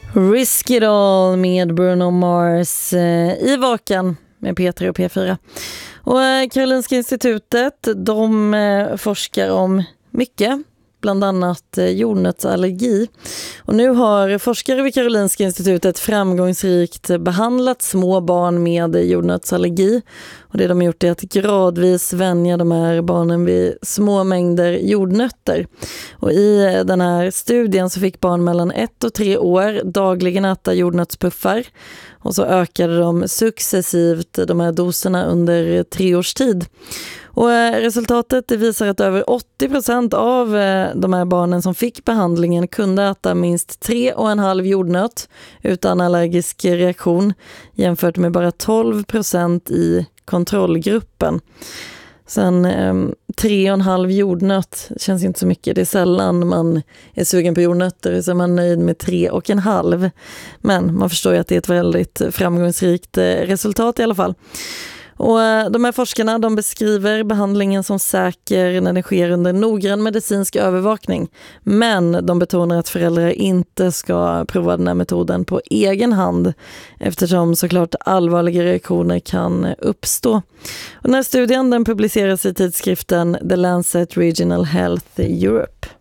Risk It All med Bruno Mars i Vaken med P3 och P4. Och Karolinska institutet, de forskar om mycket, bland annat jordnötsallergi. Och nu har forskare vid Karolinska institutet framgångsrikt behandlat små barn med jordnötsallergi. Och det de har gjort är att gradvis vänja de här barnen vid små mängder jordnötter. Och i den här studien så fick barn mellan 1 och 3 år dagligen äta jordnötspuffar. Och så ökade de successivt de här doserna under 3 års tid. Och resultatet visar att över 80% av de här barnen som fick behandlingen kunde äta minst 3,5 jordnöt utan allergisk reaktion, jämfört med bara 12% i kontrollgruppen. Sen 3,5 jordnöt känns inte så mycket. Det är sällan man är sugen på jordnötter, så är man nöjd med 3,5. Men man förstår ju att det är ett väldigt framgångsrikt resultat i alla fall. Och de här forskarna, de beskriver behandlingen som säker när det sker under noggrann medicinsk övervakning. Men de betonar att föräldrar inte ska prova den här metoden på egen hand, eftersom såklart allvarliga reaktioner kan uppstå. Och den här studien, den publiceras i tidskriften The Lancet Regional Health Europe.